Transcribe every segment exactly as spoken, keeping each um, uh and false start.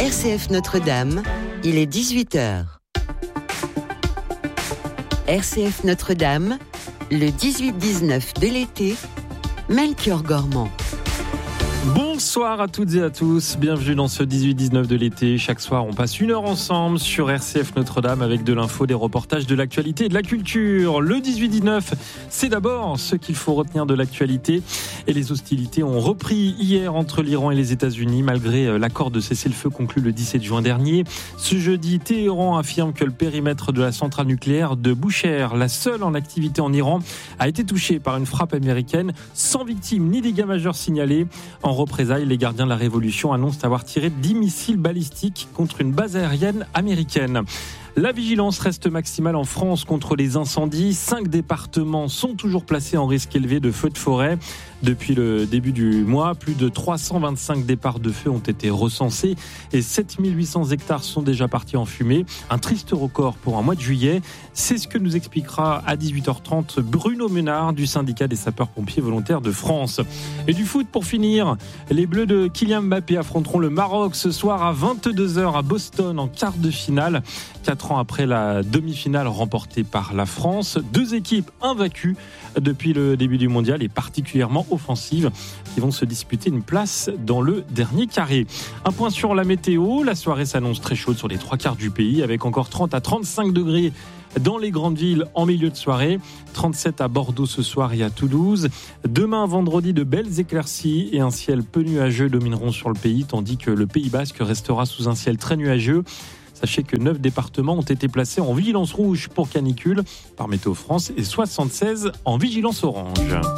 R C F Notre-Dame, il est dix-huit heures. R C F Notre-Dame, le dix-huit dix-neuf de l'été, Melchior Gormand. Bonsoir à toutes et à tous, bienvenue dans ce dix-huit dix-neuf de l'été. Chaque soir, on passe une heure ensemble sur R C F Notre-Dame avec de l'info, des reportages, de l'actualité et de la culture. Le dix-huit dix-neuf, c'est d'abord ce qu'il faut retenir de l'actualité. Et les hostilités ont repris hier entre l'Iran et les États-Unis, malgré l'accord de cessez-le-feu conclu le dix-sept juin dernier. Ce jeudi, Téhéran affirme que le périmètre de la centrale nucléaire de Bushehr, la seule en activité en Iran, a été touché par une frappe américaine, sans victimes ni dégâts majeurs signalés. En représailles, les gardiens de la Révolution annoncent avoir tiré dix missiles balistiques contre une base aérienne américaine. La vigilance reste maximale en France contre les incendies. Cinq départements sont toujours placés en risque élevé de feux de forêt. Depuis le début du mois, plus de trois cent vingt-cinq départs de feu ont été recensés et sept mille huit cents hectares sont déjà partis en fumée. Un triste record pour un mois de juillet. C'est ce que nous expliquera à dix-huit heures trente Bruno Menard du syndicat des sapeurs-pompiers volontaires de France. Et du foot pour finir, les Bleus de Kylian Mbappé affronteront le Maroc ce soir à vingt-deux heures à Boston en quart de finale. Quatre ans après la demi-finale remportée par la France, deux équipes invaincues depuis le début du mondial et particulièrement offensives qui vont se disputer une place dans le dernier carré. Un point sur la météo, la soirée s'annonce très chaude sur les trois quarts du pays avec encore trente à trente-cinq degrés dans les grandes villes en milieu de soirée, trente-sept à Bordeaux ce soir et à Toulouse. Demain, vendredi, de belles éclaircies et un ciel peu nuageux domineront sur le pays, tandis que le Pays Basque restera sous un ciel très nuageux. Sachez que neuf départements ont été placés en vigilance rouge pour canicule par Météo France et soixante-seize en vigilance orange.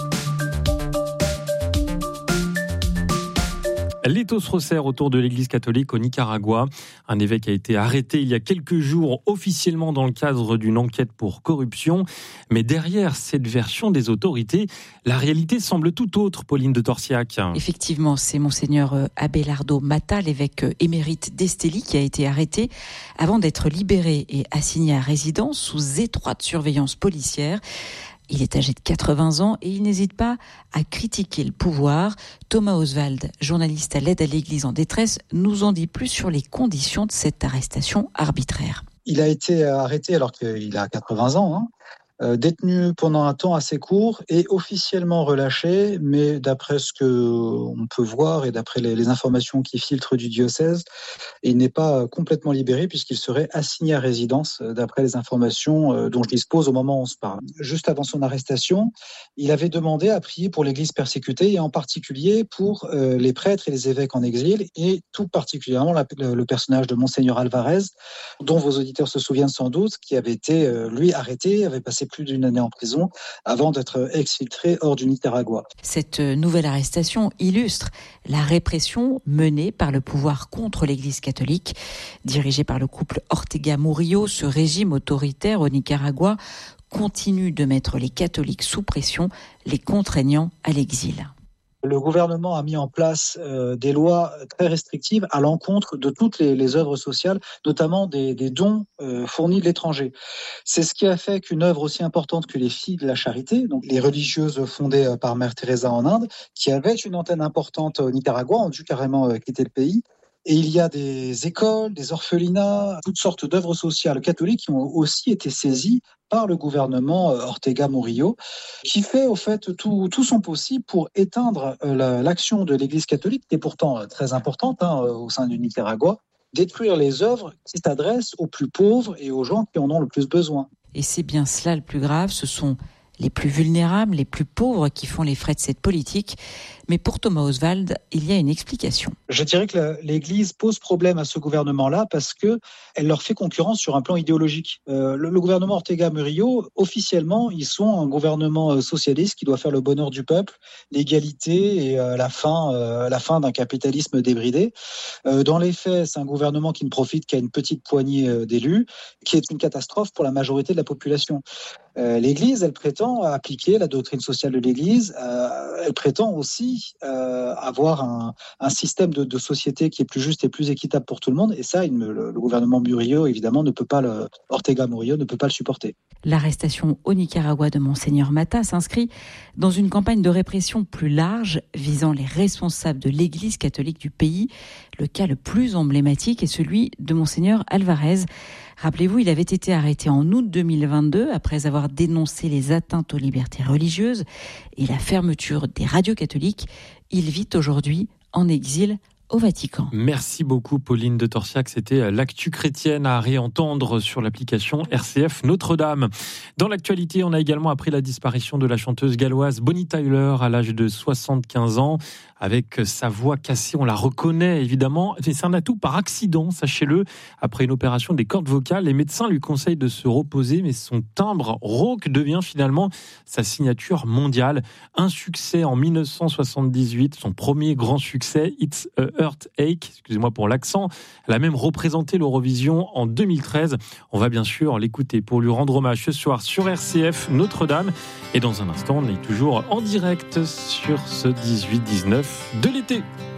L'étau se resserre autour de l'église catholique au Nicaragua. Un évêque a été arrêté il y a quelques jours officiellement dans le cadre d'une enquête pour corruption. Mais derrière cette version des autorités, la réalité semble tout autre, Pauline de Torsiac. Effectivement, c'est Monseigneur Abelardo Mata, l'évêque émérite d'Estelí, qui a été arrêté avant d'être libéré et assigné à résidence sous étroite surveillance policière. Il est âgé de quatre-vingts ans et il n'hésite pas à critiquer le pouvoir. Thomas Oswald, journaliste à l'aide à l'Église en détresse, nous en dit plus sur les conditions de cette arrestation arbitraire. Il a été arrêté alors qu'il a quatre-vingts ans, hein. Euh, détenu pendant un temps assez court et officiellement relâché, mais d'après ce qu'on peut voir et d'après les, les informations qui filtrent du diocèse, il n'est pas complètement libéré puisqu'il serait assigné à résidence d'après les informations euh, dont je dispose au moment où on se parle. Juste avant son arrestation, il avait demandé à prier pour l'Église persécutée et en particulier pour euh, les prêtres et les évêques en exil et tout particulièrement la, le, le personnage de Monseigneur Alvarez, dont vos auditeurs se souviennent sans doute, qui avait été, euh, lui, arrêté, avait passé plus d'une année en prison avant d'être exfiltré hors du Nicaragua. Cette nouvelle arrestation illustre la répression menée par le pouvoir contre l'Église catholique. Dirigé par le couple Ortega-Murillo, ce régime autoritaire au Nicaragua continue de mettre les catholiques sous pression, les contraignant à l'exil. Le gouvernement a mis en place euh, des lois très restrictives à l'encontre de toutes les, les œuvres sociales, notamment des, des dons euh, fournis de l'étranger. C'est ce qui a fait qu'une œuvre aussi importante que les Filles de la Charité, donc les religieuses fondées par Mère Teresa en Inde, qui avaient une antenne importante au Nicaragua, ont dû carrément euh, quitter le pays. Et il y a des écoles, des orphelinats, toutes sortes d'œuvres sociales catholiques qui ont aussi été saisies par le gouvernement Ortega-Murillo, qui fait au fait tout, tout son possible pour éteindre la, l'action de l'Église catholique, qui est pourtant très importante hein, au sein du Nicaragua, détruire les œuvres qui s'adressent aux plus pauvres et aux gens qui en ont le plus besoin. Et c'est bien cela le plus grave, ce sont les plus vulnérables, les plus pauvres qui font les frais de cette politique. Mais pour Thomas Oswald, il y a une explication. Je dirais que la, l'Église pose problème à ce gouvernement-là parce qu'elle leur fait concurrence sur un plan idéologique. Euh, le, le gouvernement Ortega-Murillo, officiellement, ils sont un gouvernement socialiste qui doit faire le bonheur du peuple, l'égalité et euh, la fin, euh, la fin d'un capitalisme débridé. Euh, dans les faits, c'est un gouvernement qui ne profite qu'à une petite poignée euh, d'élus, qui est une catastrophe pour la majorité de la population. Euh, L'Église, elle prétend appliquer la doctrine sociale de l'Église, euh, elle prétend aussi oui euh, avoir un, un système de, de société qui est plus juste et plus équitable pour tout le monde. Et ça, il, le, le gouvernement Murillo, évidemment, ne peut pas le, Ortega Murillo ne peut pas le supporter. L'arrestation au Nicaragua de Monseigneur Matta s'inscrit dans une campagne de répression plus large visant les responsables de l'Église catholique du pays. Le cas le plus emblématique est celui de Monseigneur Alvarez. Rappelez-vous, il avait été arrêté en août deux mille vingt-deux après avoir dénoncé les atteintes aux libertés religieuses et la fermeture des radios catholiques. Il vit aujourd'hui en exil au Vatican. Merci beaucoup Pauline de Torsiac, c'était l'actu chrétienne à réentendre sur l'application R C F Notre-Dame. Dans l'actualité, on a également appris la disparition de la chanteuse galloise Bonnie Tyler à l'âge de soixante-quinze ans. Avec sa voix cassée, on la reconnaît évidemment, mais c'est un atout par accident, sachez-le. Après une opération des cordes vocales, les médecins lui conseillent de se reposer, mais son timbre rauque devient finalement sa signature mondiale. Un succès en dix-neuf cent soixante-dix-huit, son premier grand succès, It's a Heartache, excusez-moi pour l'accent. Elle a même représenté l'Eurovision en deux mille treize. On va bien sûr l'écouter pour lui rendre hommage ce soir sur R C F Notre-Dame. Et dans un instant, on est toujours en direct sur ce dix-huit dix-neuf de l'été.